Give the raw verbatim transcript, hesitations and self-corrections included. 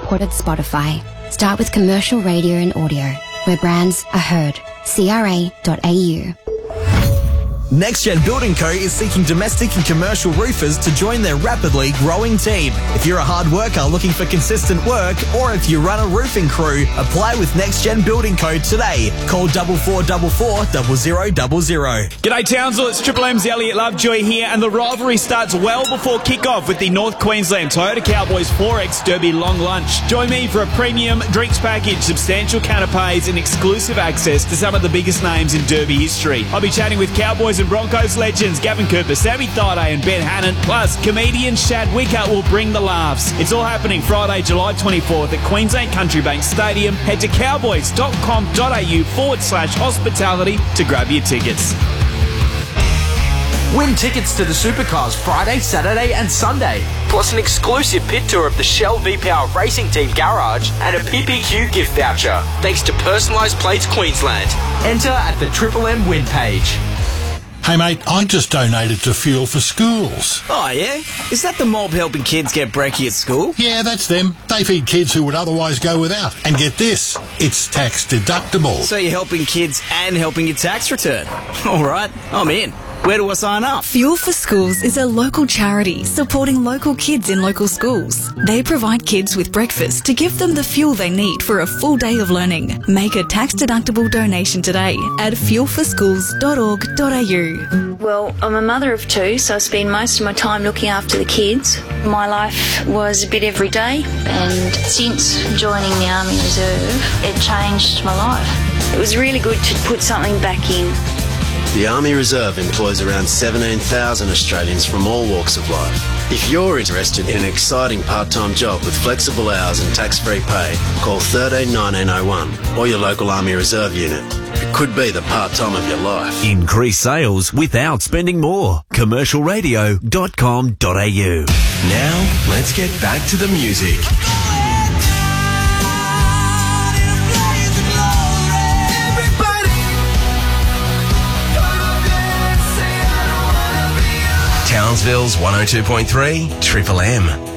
supported Spotify. Start with commercial radio and audio, where brands are heard. C R A dot A U. NextGen Building Co. is seeking domestic and commercial roofers to join their rapidly growing team. If you're a hard worker looking for consistent work, or if you run a roofing crew, apply with NextGen Building Co. today. Call four four four four, zero zero zero zero. G'day Townsville, it's Triple M's Elliot Lovejoy here, and the rivalry starts well before kick-off with the North Queensland Toyota Cowboys four X Derby Long Lunch. Join me for a premium drinks package, substantial canapes and exclusive access to some of the biggest names in Derby history. I'll be chatting with Cowboys and Broncos legends Gavin Cooper, Sammy Thaiday and Ben Hannon, plus comedian Shad Wicker will bring the laughs. It's all happening Friday, July twenty-fourth at Queensland Country Bank Stadium. Head to cowboys.com.au forward slash hospitality to grab your tickets. Win tickets to the Supercars Friday, Saturday and Sunday, plus an exclusive pit tour of the Shell V-Power Racing Team Garage and a P P Q gift voucher, thanks to Personalised Plates Queensland. Enter at the Triple M win page. Hey mate, I just donated to Fuel for Schools. Oh yeah? Is that the mob helping kids get brekkie at school? Yeah, that's them. They feed kids who would otherwise go without. And get this, it's tax deductible. So you're helping kids and helping your tax return. Alright, I'm in. Where do I sign up? Fuel for Schools is a local charity supporting local kids in local schools. They provide kids with breakfast to give them the fuel they need for a full day of learning. Make a tax-deductible donation today at fuel for schools dot org dot a u. Well, I'm a mother of two, so I spend most of my time looking after the kids. My life was a bit every day, and since joining the Army Reserve, it changed my life. It was really good to put something back in. The Army Reserve employs around seventeen thousand Australians from all walks of life. If you're interested in an exciting part-time job with flexible hours and tax-free pay, call one three one nine oh one or your local Army Reserve unit. It could be the part-time of your life. Increase sales without spending more. commercial radio dot com dot a u. Now, let's get back to the music. Townsville's one oh two point three Triple M.